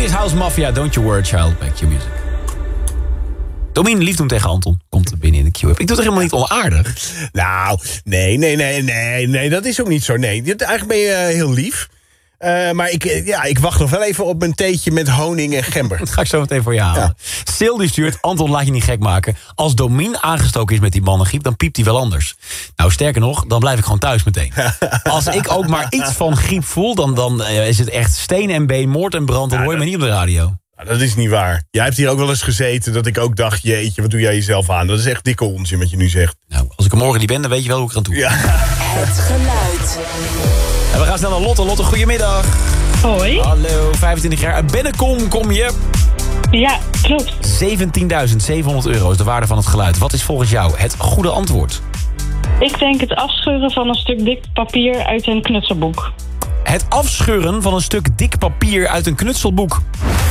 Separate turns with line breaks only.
Swedish House Mafia, Don't You Worry Child, back your music. Domien, lief doen tegen Anton. Komt binnen in de Q-Up. Ik doe het helemaal niet onaardig.
Nou, nee, dat is ook niet zo. Nee, eigenlijk ben je heel lief. Maar ik wacht nog wel even op een theetje met honing en gember.
Dat ga ik zo meteen voor je halen. Ja. Sil die stuurt, Anton, laat je niet gek maken. Als Domien aangestoken is met die mannengriep, dan piept hij wel anders. Nou, sterker nog, dan blijf ik gewoon thuis meteen. Als ik ook maar iets van griep voel, dan is het echt steen en been, moord en brand. Dan hoor je me niet op de radio.
Nou, dat is niet waar. Jij hebt hier ook wel eens gezeten dat ik ook dacht, jeetje, wat doe jij jezelf aan? Dat is echt dikke onzin wat je nu zegt.
Nou, als ik er morgen niet ben, dan weet je wel hoe ik eraan toe ben.
Ja.
Het geluid.
En we gaan snel naar Lotte. Lotte, goedemiddag.
Hoi.
Hallo, 25 jaar. Uit Bennekom kom je.
Ja, klopt.
17.700 euro is de waarde van het geluid. Wat is volgens jou het goede antwoord?
Ik denk het afscheuren van een stuk dik papier uit een knutselboek.
Het afscheuren van een stuk dik papier uit een knutselboek.